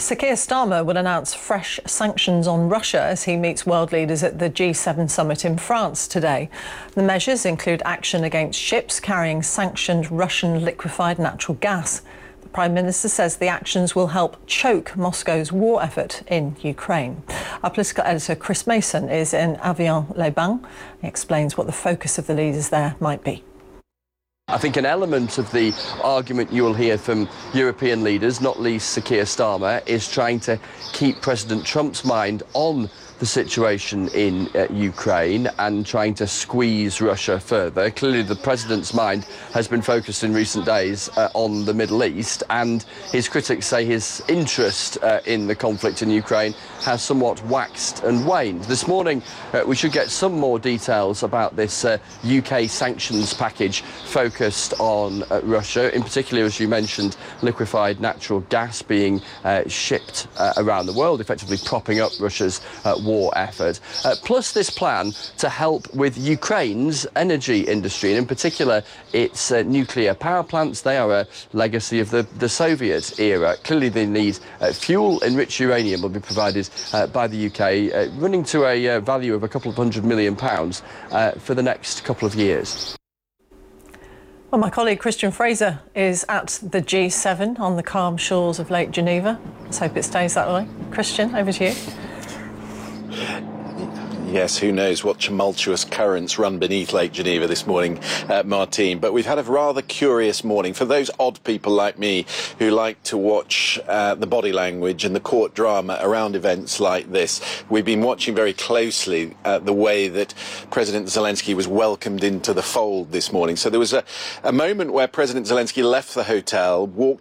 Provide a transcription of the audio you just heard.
Sir Keir Starmer will announce fresh sanctions on Russia as he meets world leaders at the G7 summit in France today. The measures include action against ships carrying sanctioned Russian liquefied natural gas. The Prime Minister says the actions will help choke Moscow's war effort in Ukraine. Our political editor Chris Mason is in Avignon-les-Bains. He explains what the focus of the leaders there might be. I think an element of the argument you will hear from European leaders, not least Sir Keir Starmer, is trying to keep President Trump's mind on the situation in Ukraine and trying to squeeze Russia further. Clearly, the president's mind has been focused in recent days on the Middle East, and his critics say his interest in the conflict in Ukraine has somewhat waxed and waned. This morning, we should get some more details about this UK sanctions package focused on Russia, in particular, as you mentioned, liquefied natural gas being shipped around the world, effectively propping up Russia's war effort, plus this plan to help with Ukraine's energy industry, and in particular its nuclear power plants. They are a legacy of the Soviet era. Clearly they need fuel-enriched uranium will be provided by the UK, running to a value of a couple of £100 million for the next couple of years. Well, my colleague Christian Fraser is at the G7 on the calm shores of Lake Geneva. Let's hope it stays that way. Christian, over to you. Yes, who knows what tumultuous currents run beneath Lake Geneva this morning, Martine. But we've had a rather curious morning. For those odd people like me who like to watch the body language and the court drama around events like this, we've been watching very closely the way that President Zelensky was welcomed into the fold this morning. So there was a moment where President Zelensky left the hotel, walked